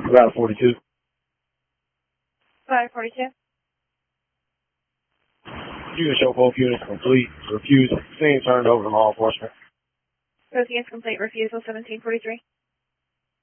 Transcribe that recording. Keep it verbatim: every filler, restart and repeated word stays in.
About forty-two. five forty-two. Unit show both units complete. Refuse. Scene turned over to law enforcement. Both units complete. Refusal seventeen forty-three.